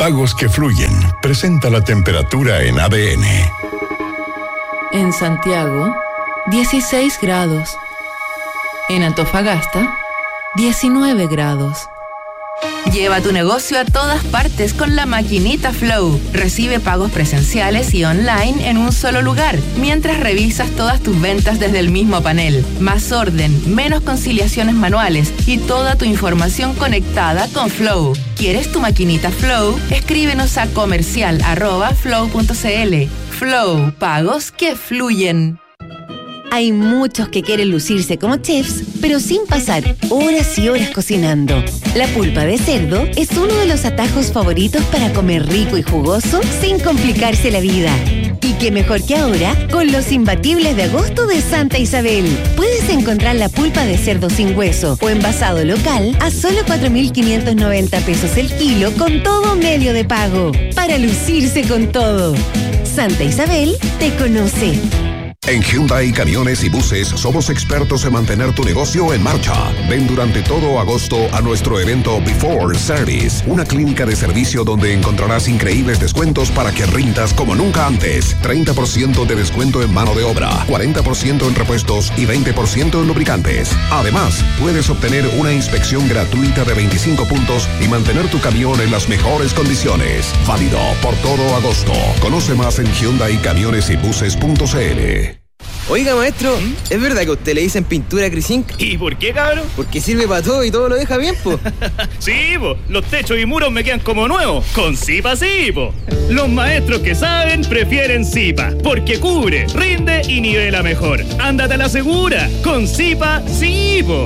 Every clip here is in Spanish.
Pagos que fluyen. Presenta la temperatura en ADN. En Santiago, 16 grados. En Antofagasta, 19 grados. Lleva tu negocio a todas partes con la maquinita Flow. Recibe pagos presenciales y online en un solo lugar, mientras revisas todas tus ventas desde el mismo panel. Más orden, menos conciliaciones manuales y toda tu información conectada con Flow. ¿Quieres tu maquinita Flow? Escríbenos a comercial@flow.cl. Flow, pagos que fluyen. Hay muchos que quieren lucirse como chefs, pero sin pasar horas y horas cocinando. La pulpa de cerdo es uno de los atajos favoritos para comer rico y jugoso sin complicarse la vida. Y qué mejor que ahora con los imbatibles de agosto de Santa Isabel. Puedes encontrar la pulpa de cerdo sin hueso o envasado local a solo 4.590 pesos el kilo con todo medio de pago. Para lucirse con todo. Santa Isabel te conoce. En Hyundai Camiones y Buses somos expertos en mantener tu negocio en marcha. Ven durante todo agosto a nuestro evento Before Service, una clínica de servicio donde encontrarás increíbles descuentos para que rindas como nunca antes. 30% de descuento en mano de obra, 40% en repuestos y 20% en lubricantes. Además, puedes obtener una inspección gratuita de 25 puntos y mantener tu camión en las mejores condiciones. Válido por todo agosto. Conoce más en hyundaiCamionesybuses.cl. Oiga, maestro, ¿es verdad que a usted le dicen pintura Crisink? ¿Y por qué, cabrón? Porque sirve para todo y todo lo deja bien, po. Sí, po. Los techos y muros me quedan como nuevos. Con Zipa sí, po. Los maestros que saben prefieren Zipa, porque cubre, rinde y nivela mejor. Ándate a la segura. Con Zipa sí, po.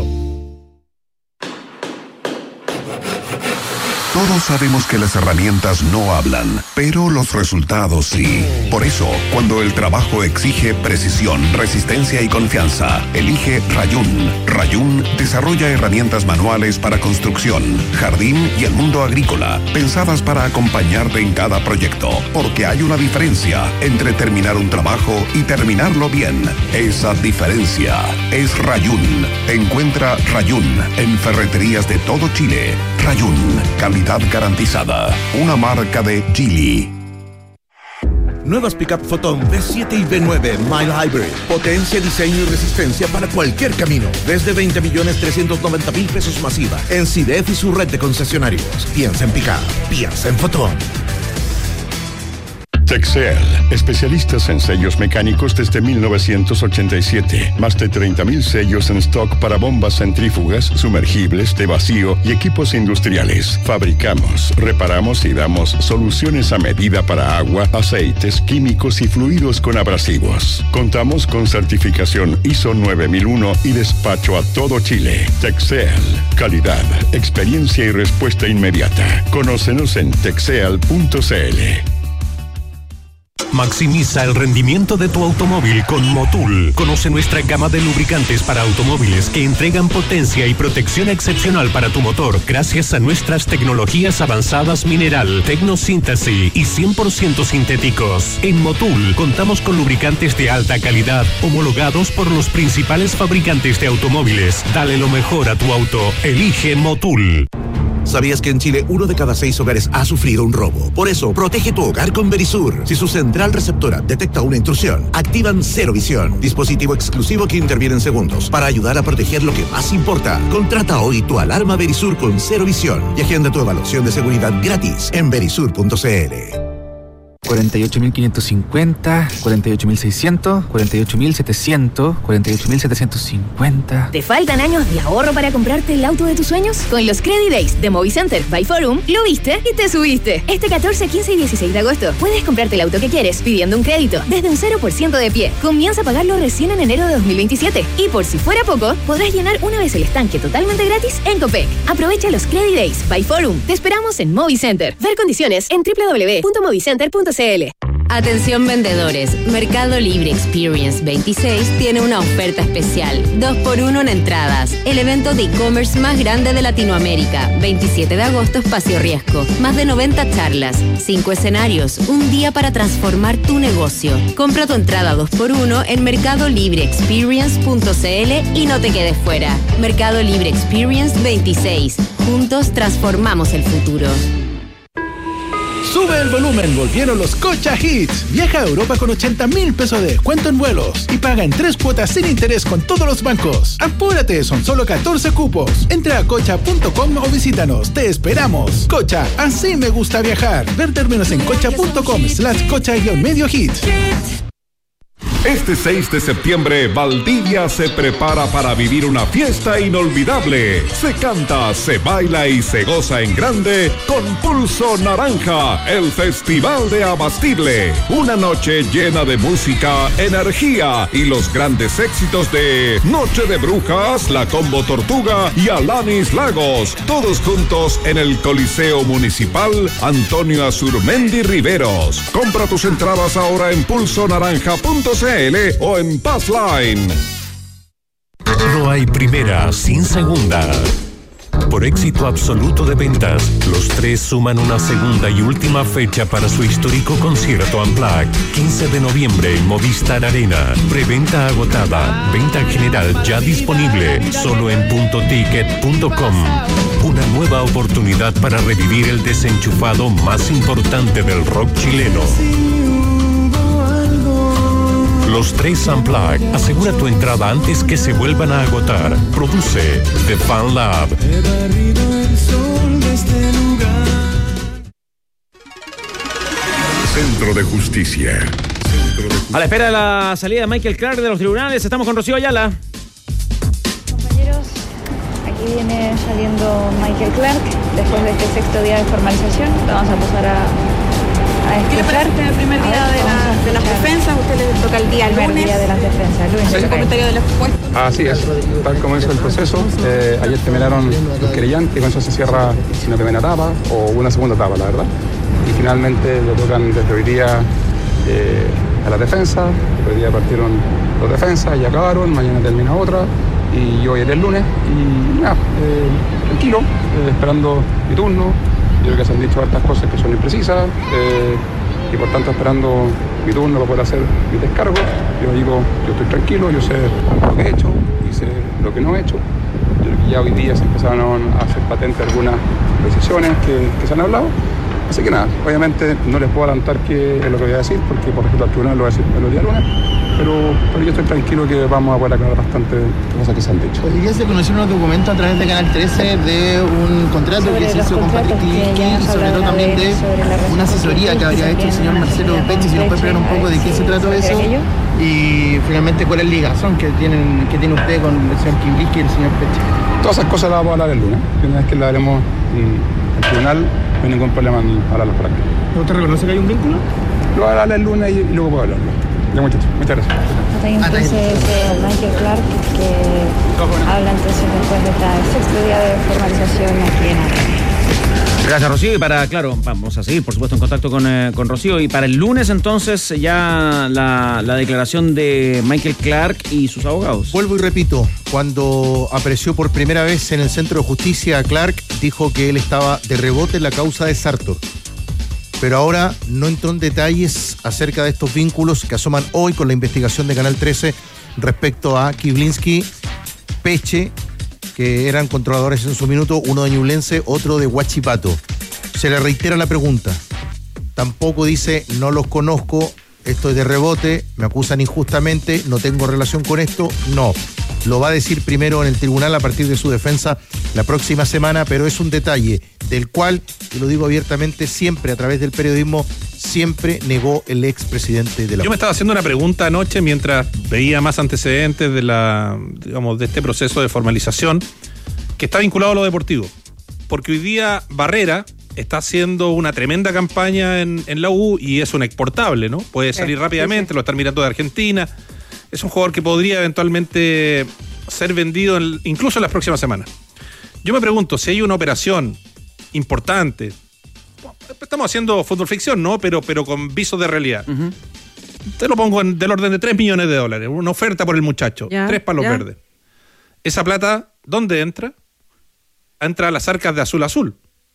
Todos sabemos que las herramientas no hablan, pero los resultados sí. Por eso, cuando el trabajo exige precisión, resistencia y confianza, elige Rayun. Rayun desarrolla herramientas manuales para construcción, jardín y el mundo agrícola, pensadas para acompañarte en cada proyecto, porque hay una diferencia entre terminar un trabajo y terminarlo bien. Esa diferencia es Rayun. Encuentra Rayun en ferreterías de todo Chile. Rayun, calidad garantizada. Una marca de Geely. Nuevas Pickup Photon V7 y V9 Mild Hybrid. Potencia, diseño y resistencia para cualquier camino. Desde 20.390.000 pesos masiva. En CIDEF y su red de concesionarios. Piensa en Pickup. Piensa en Photon. Texel, especialistas en sellos mecánicos desde 1987. Más de 30.000 sellos en stock para bombas centrífugas, sumergibles, de vacío y equipos industriales. Fabricamos, reparamos y damos soluciones a medida para agua, aceites, químicos y fluidos con abrasivos. Contamos con certificación ISO 9001 y despacho a todo Chile. Texel, calidad, experiencia y respuesta inmediata. Conócenos en texel.cl. Maximiza el rendimiento de tu automóvil con Motul. Conoce nuestra gama de lubricantes para automóviles que entregan potencia y protección excepcional para tu motor gracias a nuestras tecnologías avanzadas mineral, tecnosíntesis y 100% sintéticos. En Motul contamos con lubricantes de alta calidad homologados por los principales fabricantes de automóviles. Dale lo mejor a tu auto. Elige Motul. ¿Sabías que en Chile 1 de cada 6 hogares ha sufrido un robo? Por eso, protege tu hogar con Verisur. Si su central receptora detecta una intrusión, activan Cero Visión, dispositivo exclusivo que interviene en segundos para ayudar a proteger lo que más importa. Contrata hoy tu alarma Verisur con Cero Visión y agenda tu evaluación de seguridad gratis en verisur.cl. 48.550, 48.600, 48.700, 48.750. ¿Te faltan años de ahorro para comprarte el auto de tus sueños? Con los Credit Days de Movicenter by Forum, lo viste y te subiste. Este 14, 15 y 16 de agosto puedes comprarte el auto que quieres pidiendo un crédito desde un 0% de pie. Comienza a pagarlo recién en enero de 2027. Y por si fuera poco, podrás llenar una vez el estanque totalmente gratis en Copec. Aprovecha los Credit Days by Forum. Te esperamos en Movicenter. Ver condiciones en www.movicenter.cl. Atención vendedores, Mercado Libre Experience 26 tiene una oferta especial, 2x1 en entradas. El evento de e-commerce más grande de Latinoamérica, 27 de agosto, Espacio Riesgo. Más de 90 charlas, 5 escenarios, un día para transformar tu negocio. Compra tu entrada 2x1 en mercadolibreexperience.cl y no te quedes fuera. Mercado Libre Experience 26. Juntos transformamos el futuro. Sube el volumen, volvieron los Cocha Hits. Viaja a Europa con 80.000 pesos de descuento en vuelos y paga en 3 cuotas sin interés con todos los bancos. Apúrate, son solo 14 cupos. Entra a cocha.com o visítanos. Te esperamos. Cocha, así me gusta viajar. Ver términos en cocha.com/cocha-medio-hit. Este 6 de septiembre, Valdivia se prepara para vivir una fiesta inolvidable. Se canta, se baila y se goza en grande con Pulso Naranja, el Festival de Abastible. Una noche llena de música, energía y los grandes éxitos de Noche de Brujas, La Combo Tortuga y Alanis Lagos. Todos juntos en el Coliseo Municipal Antonio Azurmendi Riveros. Compra tus entradas ahora en pulsonaranja.cl o en Passline. No hay primera sin segunda. Por éxito absoluto de ventas, los tres suman una segunda y última fecha para su histórico concierto Unplugged. 15 de noviembre en Movistar Arena. Preventa agotada. Venta general ya disponible. Solo en puntoticket.com. Una nueva oportunidad para revivir el desenchufado más importante del rock chileno. Los tres Unplugged. Asegura tu entrada antes que se vuelvan a agotar. Produce The Fan Lab. Centro de Justicia. A la espera de la salida de Michael Clark de los tribunales, estamos con Rocío Ayala. Compañeros, aquí viene saliendo Michael Clark después de este 6º día de formalización. Vamos a pasar a escuchar. ¿Qué le parece el primer día de las defensas? Usted le toca el día lunes. El día de las defensas, lunes. ¿El comentario de los jueces? Así es, tal como hizo el proceso. Ayer terminaron los querellantes y con eso se cierra una primera etapa o una segunda etapa, la verdad. Y finalmente le tocan desde hoy día a la defensa. Hoy día partieron los defensas y acabaron, mañana termina otra y yo iré el lunes y nada, tranquilo, esperando mi turno. Yo creo que se han dicho hartas cosas que son imprecisas y por tanto esperando mi turno para poder hacer mi descargo. Yo digo, yo estoy tranquilo, yo sé lo que he hecho y sé lo que no he hecho. Yo creo que ya hoy día se empezaron a hacer patentes algunas decisiones que se han hablado. Así que nada, obviamente no les puedo adelantar qué es lo que voy a decir, porque por respeto al tribunal lo voy a decir el día lunes, pero yo estoy tranquilo que vamos a poder aclarar bastante cosas que se han dicho. Hoy día se conocieron unos documentos a través de Canal 13 de un contrato que se hizo con Patrick Kilinski y sobre todo también de una asesoría que habría hecho el señor Marcelo Pecci. Si nos puede explicar un poco de qué se trató eso y finalmente cuál es la ligación que tiene usted con el señor Kilinski y el señor Pecci. Todas esas cosas las vamos a hablar el lunes. Una vez que las haremos el tribunal, no hay ningún problema en hablarlos por aquí. ¿Usted reconoce que hay un vínculo? Lo voy a hablar el lunes y luego puedo hablarlo. Ya, muchachos, muchas gracias. Hasta ahí entonces Michael Clark, que habla entonces después de este 6º día de formalización aquí en Argentina. Gracias, Rocío. Y vamos a seguir, por supuesto, en contacto con Rocío. Y para el lunes, entonces, ya la declaración de Michael Clark y sus abogados. Vuelvo y repito, cuando apareció por primera vez en el Centro de Justicia, Clark dijo que él estaba de rebote en la causa de Sartor. Pero ahora no entró en detalles acerca de estos vínculos que asoman hoy con la investigación de Canal 13 respecto a Kilinski, Peche, que eran controladores en su minuto, uno de Ñublense, otro de Huachipato. Se le reitera la pregunta. Tampoco dice, no los conozco, esto es de rebote, me acusan injustamente, no tengo relación con esto. No, lo va a decir primero en el tribunal a partir de su defensa la próxima semana, pero es un detalle del cual, y lo digo abiertamente, siempre a través del periodismo, siempre negó el expresidente de la... Yo me estaba haciendo una pregunta anoche mientras veía más antecedentes de este proceso de formalización que está vinculado a lo deportivo. Porque hoy día Barrera está haciendo una tremenda campaña en la U y es un exportable, ¿no? Puede salir rápidamente, lo están mirando de Argentina. Es un jugador que podría eventualmente ser vendido incluso en las próximas semanas. Yo me pregunto si hay una operación importante. Estamos haciendo fútbol ficción, ¿no? Pero con visos de realidad. Uh-huh. Te lo pongo del orden de $3 millones. Una oferta por el muchacho. 3 palos verdes. Esa plata, ¿dónde entra? Entra a las arcas de Azul Azul.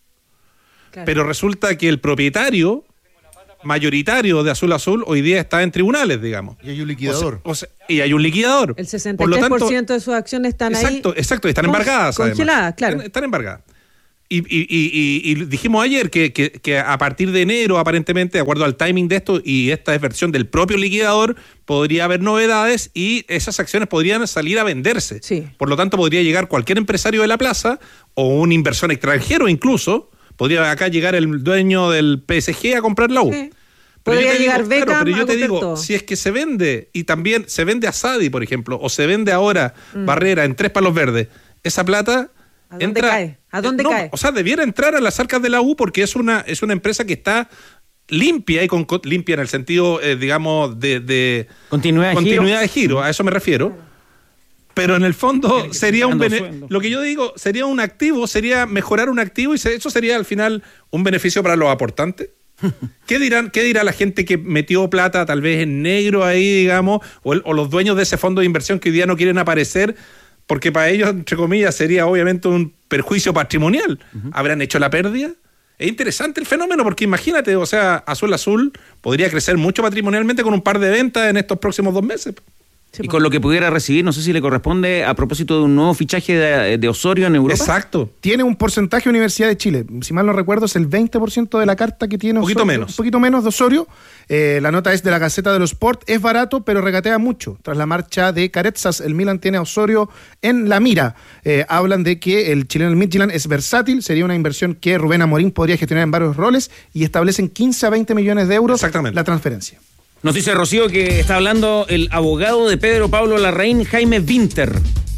Claro. Pero resulta que el propietario mayoritario de Azul Azul hoy día está en tribunales, digamos. Y hay un liquidador. Y hay un liquidador. El 63% de sus acciones están exacto, ahí. Exacto, están embargadas. Congeladas, claro. Están embargadas. Y dijimos ayer que a partir de enero, aparentemente, de acuerdo al timing de esto, y esta es versión del propio liquidador, podría haber novedades y esas acciones podrían salir a venderse. Sí. Por lo tanto, podría llegar cualquier empresario de la plaza o un inversor extranjero incluso. Podría acá llegar el dueño del PSG a comprar la U. Sí. Pero Podría llegar Beckham, Beckham pero yo a te comprar digo, todo. si es que se vende, y también se vende a Sadi, por ejemplo, o se vende ahora Barrera en 3 Palos Verdes, esa plata ¿A dónde entra, cae? ¿A dónde no, cae? O sea, debiera entrar a las arcas de la U porque es una empresa que está limpia, y limpia en el sentido, digamos, de continuidad de giro, a eso me refiero. Pero en el fondo sería lo que yo digo, sería un activo, sería mejorar un activo, y eso sería al final un beneficio para los aportantes. ¿Qué dirá la gente que metió plata tal vez en negro ahí, digamos, o los dueños de ese fondo de inversión que hoy día no quieren aparecer? Porque para ellos, entre comillas, sería obviamente un perjuicio patrimonial. ¿Habrán hecho la pérdida? Es interesante el fenómeno porque imagínate, o sea, Azul podría crecer mucho patrimonialmente con un par de ventas en estos próximos 2 meses. Y con lo que pudiera recibir, no sé si le corresponde a propósito de un nuevo fichaje de Osorio en Europa. Exacto. Tiene un porcentaje Universidad de Chile. Si mal no recuerdo, es el 20% de la carta que tiene Osorio. Un poquito menos de Osorio. La nota es de la Gaceta de los Sport. Es barato, pero regatea mucho. Tras la marcha de Carezas, el Milan tiene a Osorio en la mira. Hablan de que el chileno del Midtjylland es versátil. Sería una inversión que Rubén Amorín podría gestionar en varios roles y establecen 15 a 20 millones de euros la transferencia. Nos dice Rocío que está hablando el abogado de Pedro Pablo Larraín, Jaime Winter.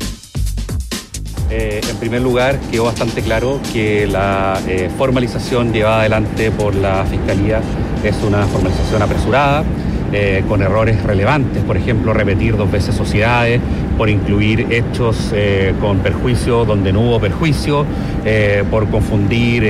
En primer lugar, quedó bastante claro que la formalización llevada adelante por la Fiscalía es una formalización apresurada, con errores relevantes, por ejemplo, repetir 2 veces sociedades, por incluir hechos con perjuicio donde no hubo perjuicio, por confundir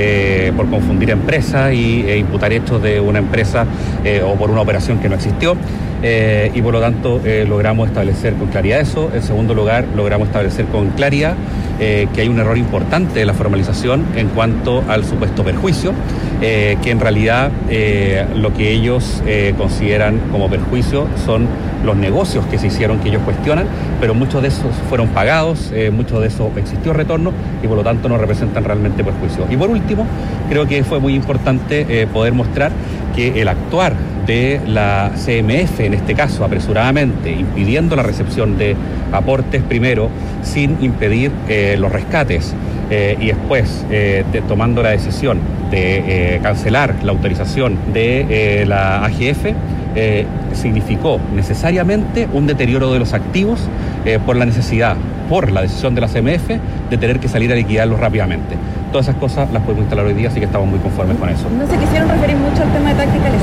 empresas e imputar hechos de una empresa o por una operación que no existió. Y por lo tanto logramos establecer con claridad eso. En segundo lugar, logramos establecer con claridad que hay un error importante de la formalización en cuanto al supuesto perjuicio, que en realidad lo que ellos consideran como perjuicio son los negocios que se hicieron, que ellos cuestionan, pero muchos de esos fueron pagados, muchos de esos existió retorno y por lo tanto no representan realmente perjuicio. Y por último, creo que fue muy importante poder mostrar que el actuar de la CMF, en este caso apresuradamente, impidiendo la recepción de aportes primero, sin impedir los rescates y después tomando la decisión de cancelar la autorización de la AGF, significó necesariamente un deterioro de los activos por la decisión de la CMF de tener que salir a liquidarlos rápidamente. Todas esas cosas las podemos instalar hoy día, así que estamos muy conformes con eso. No se quisieron referir mucho al tema de Tactical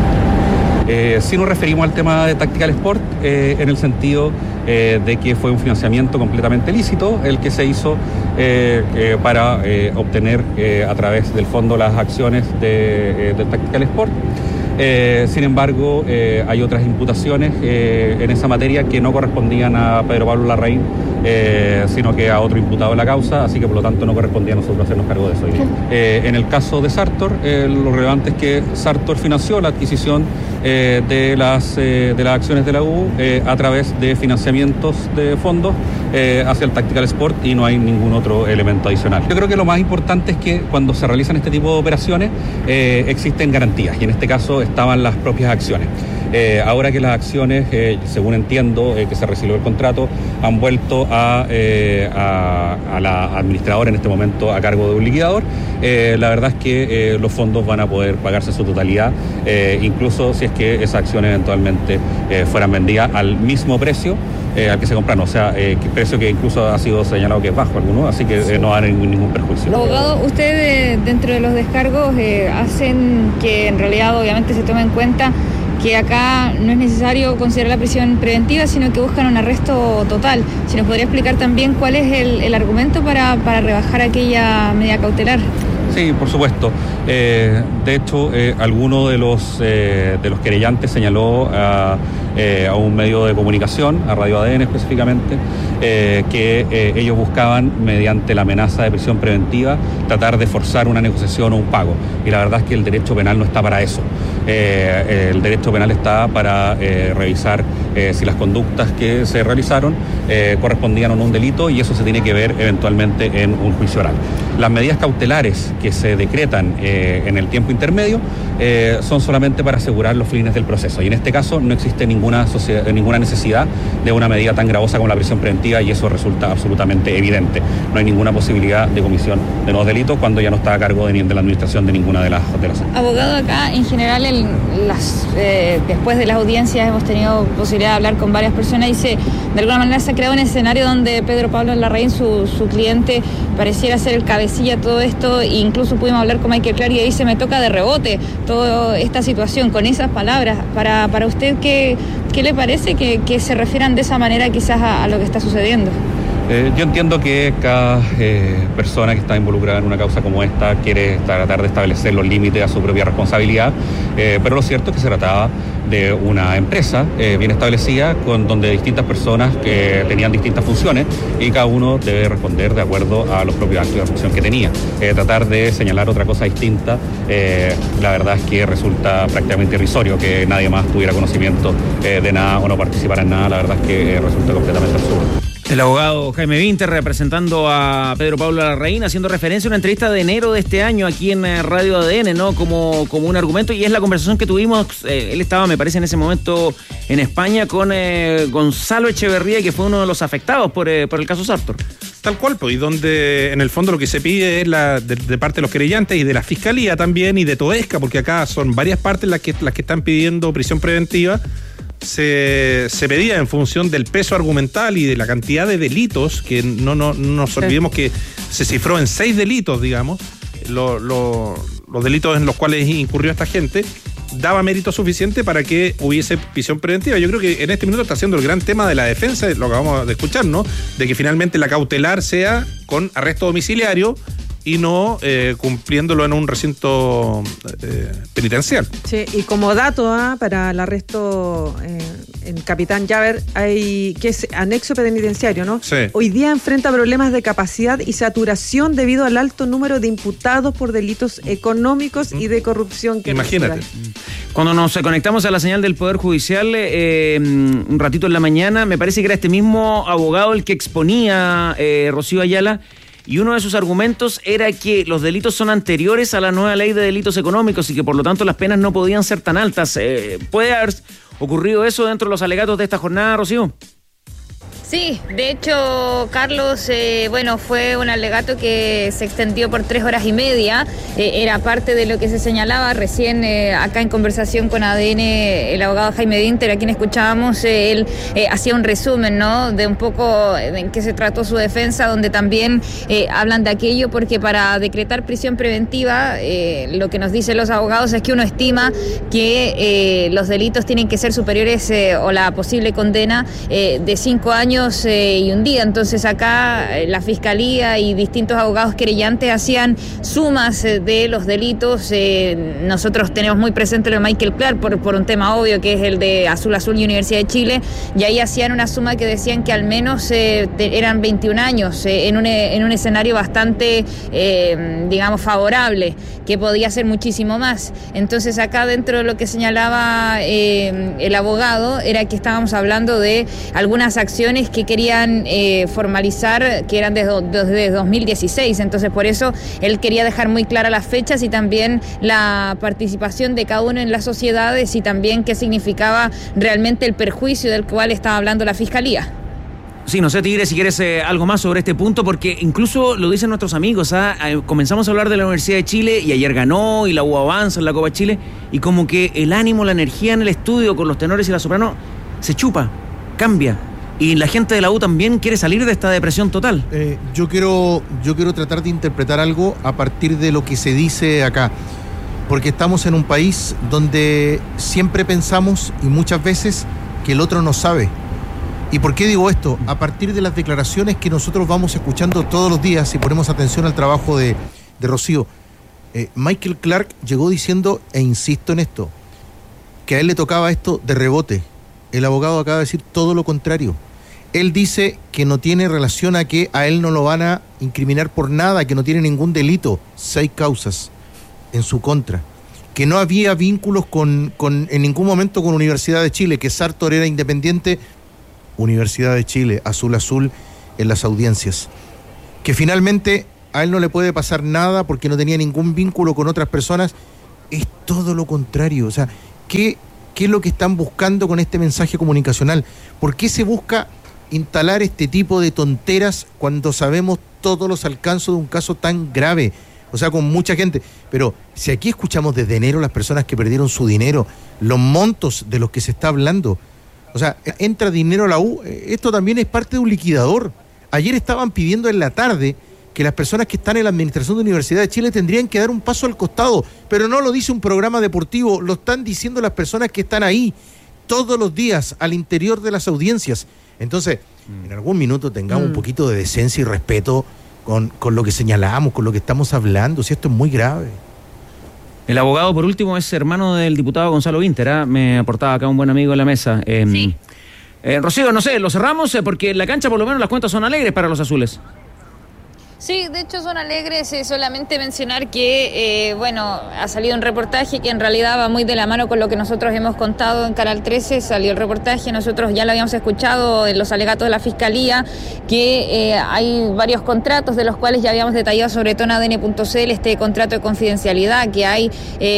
Sport. Sí nos referimos al tema de Tactical Sport en el sentido de que fue un financiamiento completamente lícito el que se hizo para obtener a través del fondo las acciones de Tactical Sport. Sin embargo, hay otras imputaciones en esa materia que no correspondían a Pedro Pablo Larraín, sino que a otro imputado de la causa, así que por lo tanto no correspondía a nosotros hacernos cargo de eso hoy día. En el caso de Sartor, lo relevante es que Sartor financió la adquisición de las acciones de la U a través de financiamientos de fondos hacia el Tactical Sport y no hay ningún otro elemento adicional. Yo creo que lo más importante es que cuando se realizan este tipo de operaciones existen garantías y en este caso estaban las propias acciones. Ahora que las acciones, según entiendo que se resilió el contrato, han vuelto a la administradora en este momento a cargo de un liquidador, la verdad es que los fondos van a poder pagarse su totalidad, incluso si es que esas acciones eventualmente fueran vendidas al mismo precio al que se compraron, o sea, precio que incluso ha sido señalado que es bajo alguno, así que no va a haber ningún perjuicio. Abogado, ustedes dentro de los descargos hacen que en realidad obviamente se tome en cuenta que acá no es necesario considerar la prisión preventiva, sino que buscan un arresto total. Si nos podría explicar también cuál es el argumento para rebajar aquella medida cautelar. Sí, por supuesto. De hecho, alguno de los querellantes señaló a un medio de comunicación, a Radio ADN específicamente, que ellos buscaban, mediante la amenaza de prisión preventiva, tratar de forzar una negociación o un pago. Y la verdad es que el derecho penal no está para eso. El derecho penal está para revisar si las conductas que se realizaron correspondían o no a un delito, y eso se tiene que ver eventualmente en un juicio oral. Las medidas cautelares que se decretan en el tiempo intermedio son solamente para asegurar los fines del proceso, y en este caso no existe ninguna necesidad de una medida tan gravosa como la prisión preventiva, y eso resulta absolutamente evidente. No hay ninguna posibilidad de comisión de nuevos delitos cuando ya no está a cargo de la administración de ninguna de las Abogado, acá en general después de las audiencias hemos tenido posibilidad de hablar con varias personas y de alguna manera se ha creado un escenario donde Pedro Pablo Larraín, su cliente, pareciera ser el cabecilla de todo esto, e incluso pudimos hablar con Michael Clark y ahí se me toca de rebote toda esta situación con esas palabras. Para usted, ¿qué le parece que se refieran de esa manera quizás a lo que está sucediendo? Yo entiendo que cada persona que está involucrada en una causa como esta quiere tratar de establecer los límites a su propia responsabilidad, pero lo cierto es que se trataba de una empresa bien establecida, donde distintas personas que tenían distintas funciones, y cada uno debe responder de acuerdo a los propios actos de función que tenía. Tratar de señalar otra cosa distinta, la verdad es que resulta prácticamente irrisorio. Que nadie más tuviera conocimiento de nada o no participara en nada, la verdad es que resulta completamente absurdo. El abogado Jaime Winter representando a Pedro Pablo Larraín, haciendo referencia a una entrevista de enero de este año aquí en Radio ADN, ¿no? Como un argumento, y es la conversación que tuvimos. Él estaba, me parece, en ese momento en España con Gonzalo Echeverría, que fue uno de los afectados por el caso Sartor. Tal cual, pues, y donde en el fondo lo que se pide es de parte de los querellantes y de la Fiscalía también, y de Toesca, porque acá son varias partes las que están pidiendo prisión preventiva. Se pedía en función del peso argumental y de la cantidad de delitos, que no nos olvidemos que se cifró en 6 delitos, digamos, los delitos en los cuales incurrió esta gente, daba mérito suficiente para que hubiese prisión preventiva. Yo creo que en este minuto está siendo el gran tema de la defensa, lo que acabamos de escuchar, ¿no? De que finalmente la cautelar sea con arresto domiciliario y no cumpliéndolo en un recinto penitencial. Sí, y como dato para el arresto en Capitán Llaver, que es anexo penitenciario, ¿no? Sí. Hoy día enfrenta problemas de capacidad y saturación debido al alto número de imputados por delitos económicos y de corrupción. Imagínate. Cuando nos conectamos a la señal del Poder Judicial, un ratito en la mañana, me parece que era este mismo abogado el que exponía Rocío Ayala. Y uno de sus argumentos era que los delitos son anteriores a la nueva ley de delitos económicos y que por lo tanto las penas no podían ser tan altas. ¿Puede haber ocurrido eso dentro de los alegatos de esta jornada, Rocío? Sí, de hecho, Carlos, fue un alegato que se extendió por 3 horas y media. Era parte de lo que se señalaba recién acá en conversación con ADN, el abogado Jaime Winter, a quien escuchábamos. Él hacía un resumen, ¿no?, de un poco en qué se trató su defensa, donde también hablan de aquello, porque para decretar prisión preventiva, lo que nos dicen los abogados es que uno estima que los delitos tienen que ser superiores o la posible condena de 5 años y un día. Entonces acá la Fiscalía y distintos abogados querellantes hacían sumas de los delitos. Nosotros tenemos muy presente lo de Michael Clark por un tema obvio, que es el de Azul Azul y Universidad de Chile, y ahí hacían una suma que decían que al menos eran 21 años en un escenario bastante favorable, que podía ser muchísimo más. Entonces acá, dentro de lo que señalaba el abogado, era que estábamos hablando de algunas acciones que querían formalizar, que eran desde 2016. Entonces, por eso él quería dejar muy claras las fechas y también la participación de cada uno en las sociedades, y también qué significaba realmente el perjuicio del cual estaba hablando la Fiscalía. Sí, no sé, Tigre, si quieres algo más sobre este punto, porque incluso lo dicen nuestros amigos, comenzamos a hablar de la Universidad de Chile y ayer ganó y la U avanza en la Copa Chile, y como que el ánimo, la energía en el estudio con los tenores y la soprano se chupa, cambia. Y la gente de la U también quiere salir de esta depresión total. Yo quiero tratar de interpretar algo a partir de lo que se dice acá, porque estamos en un país donde siempre pensamos, y muchas veces, que el otro no sabe. ¿Y por qué digo esto? A partir de las declaraciones que nosotros vamos escuchando todos los días, si ponemos atención al trabajo de Rocío. Michael Clark llegó diciendo, e insisto en esto, que a él le tocaba esto de rebote. El abogado acaba de decir todo lo contrario. Él dice que no tiene relación a que a él no lo van a incriminar por nada, que no tiene ningún delito, 6 causas en su contra, que no había vínculos en ningún momento con Universidad de Chile, que Sartor era independiente, Universidad de Chile, azul en las audiencias, que finalmente a él no le puede pasar nada porque no tenía ningún vínculo con otras personas. Es todo lo contrario. O sea, ¿qué es lo que están buscando con este mensaje comunicacional? ¿Por qué se busca instalar este tipo de tonteras cuando sabemos todos los alcances de un caso tan grave? O sea, con mucha gente. Pero si aquí escuchamos desde enero las personas que perdieron su dinero, los montos de los que se está hablando, o sea, entra dinero a la U, esto también es parte de un liquidador. Ayer estaban pidiendo en la tarde que las personas que están en la administración de Universidad de Chile tendrían que dar un paso al costado, pero no lo dice un programa deportivo, lo están diciendo las personas que están ahí todos los días al interior de las audiencias. Entonces, en algún minuto tengamos un poquito de decencia y respeto con lo que señalamos, con lo que estamos hablando, si esto es muy grave. El abogado, por último, es hermano del diputado Gonzalo Vinter, ¿eh? Me aportaba acá un buen amigo en la mesa. Sí. Rocío, no sé, ¿lo cerramos? Porque en la cancha por lo menos las cuentas son alegres para los azules. Sí, de hecho son alegres, solamente mencionar que, ha salido un reportaje que en realidad va muy de la mano con lo que nosotros hemos contado en Canal 13, salió el reportaje, nosotros ya lo habíamos escuchado en los alegatos de la Fiscalía, que hay varios contratos de los cuales ya habíamos detallado sobre todo en ADN.cl, este contrato de confidencialidad que hay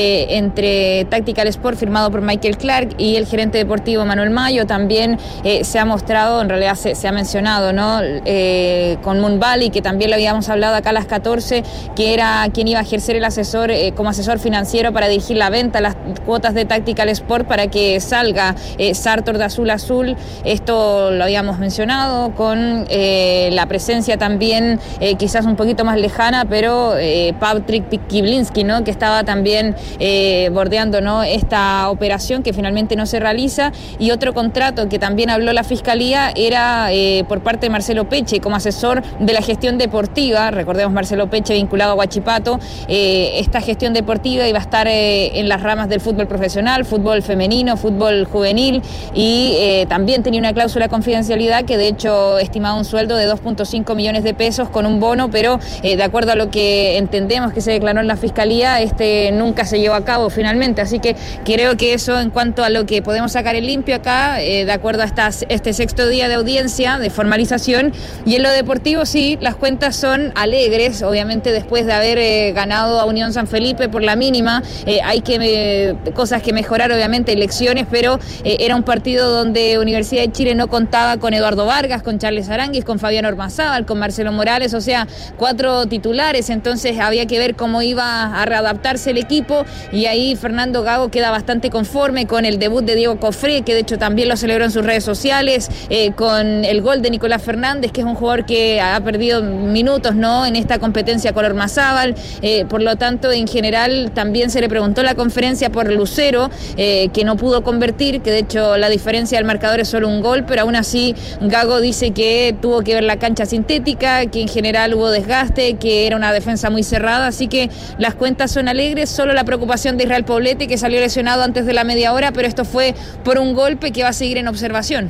entre Tactical Sport firmado por Michael Clark y el gerente deportivo Manuel Mayo. También se ha mostrado, en realidad se ha mencionado, ¿no? Con Moon Valley, que también lo habíamos hablado acá a las 14, que era quien iba a ejercer el asesor como asesor financiero para dirigir la venta, las cuotas de Tactical Sport para que salga Sartor de azul. Esto lo habíamos mencionado con la presencia también quizás un poquito más lejana, pero Patrick Kiblinski, ¿no? Que estaba también bordeando, ¿no? esta operación que finalmente no se realiza. Y otro contrato que también habló la Fiscalía era por parte de Marcelo Peche como asesor de la gestión deportiva. Recordemos, Marcelo Peche vinculado a Huachipato. Esta gestión deportiva iba a estar en las ramas del fútbol profesional, fútbol femenino, fútbol juvenil, y también tenía una cláusula de confidencialidad que de hecho estimaba un sueldo de 2.5 millones de pesos con un bono, pero de acuerdo a lo que entendemos que se declaró en la Fiscalía, nunca se llevó a cabo finalmente. Así que creo que eso, en cuanto a lo que podemos sacar en limpio acá, de acuerdo a este sexto día de audiencia, de formalización. Y en lo deportivo sí, las cuentas son alegres, obviamente después de haber ganado a Unión San Felipe por la mínima. Hay cosas que mejorar, obviamente, elecciones, pero era un partido donde Universidad de Chile no contaba con Eduardo Vargas, con Charles Aranguis, con Fabián Ormazábal, con Marcelo Morales, o sea, 4 titulares. Entonces había que ver cómo iba a readaptarse el equipo, y ahí Fernando Gago queda bastante conforme con el debut de Diego Cofré, que de hecho también lo celebró en sus redes sociales, con el gol de Nicolás Fernández, que es un jugador que ha perdido minutos, ¿no? en esta competencia con Ormazábal. Por lo tanto, en general también se le preguntó en la conferencia por Lucero, que no pudo convertir, que de hecho la diferencia del marcador es solo un gol, pero aún así Gago dice que tuvo que ver la cancha sintética, que en general hubo desgaste, que era una defensa muy cerrada. Así que las cuentas son alegres, solo la preocupación de Israel Poblete, que salió lesionado antes de la media hora, pero esto fue por un golpe que va a seguir en observación.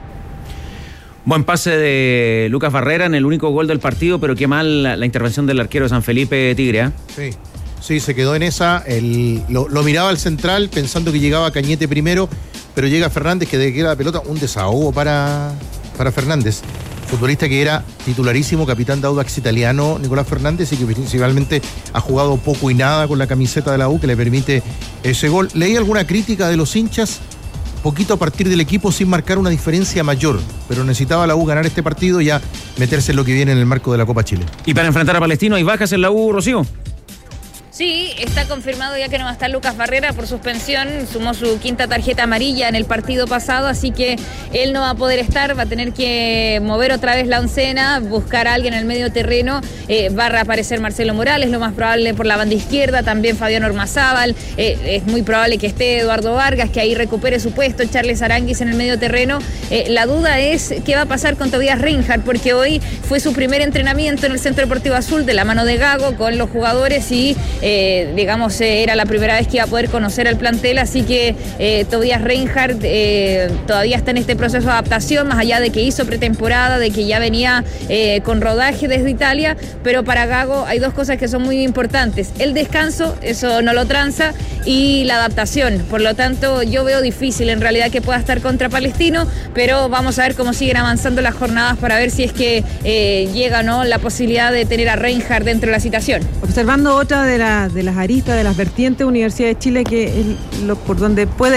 Buen pase de Lucas Barrera en el único gol del partido, pero qué mal la intervención del arquero de San Felipe, Tigre, ¿eh? Sí, se quedó en esa. Lo miraba al central pensando que llegaba Cañete primero, pero llega Fernández, que de que era la pelota, un desahogo para Fernández, futbolista que era titularísimo, capitán de Audax Italiano, Nicolás Fernández, y que principalmente ha jugado poco y nada con la camiseta de la U, que le permite ese gol. Leí alguna crítica de los hinchas, poquito a partir del equipo sin marcar una diferencia mayor, pero necesitaba la U ganar este partido y ya meterse en lo que viene en el marco de la Copa Chile. Y para enfrentar a Palestino, ¿hay bajas en la U, Rocío? Sí, está confirmado ya que no va a estar Lucas Barrera por suspensión, sumó su 5ª tarjeta amarilla en el partido pasado, así que él no va a poder estar, va a tener que mover otra vez la oncena, buscar a alguien en el medio terreno. Va a reaparecer Marcelo Morales, lo más probable por la banda izquierda, también Fabián Ormazábal, es muy probable que esté Eduardo Vargas, que ahí recupere su puesto, Charles Aranguis en el medio terreno. La duda es qué va a pasar con Tobías Reinhardt, porque hoy fue su primer entrenamiento en el Centro Deportivo Azul de la mano de Gago con los jugadores, y digamos, era la primera vez que iba a poder conocer al plantel, así que Tobias Reinhardt todavía está en este proceso de adaptación, más allá de que hizo pretemporada, de que ya venía con rodaje desde Italia, pero para Gago hay dos cosas que son muy importantes: el descanso, eso no lo tranza, y la adaptación. Por lo tanto, yo veo difícil en realidad que pueda estar contra Palestino, pero vamos a ver cómo siguen avanzando las jornadas para ver si es que llega o no la posibilidad de tener a Reinhardt dentro de la citación. Observando otra de las aristas, de las vertientes, Universidad de Chile, que es por donde puede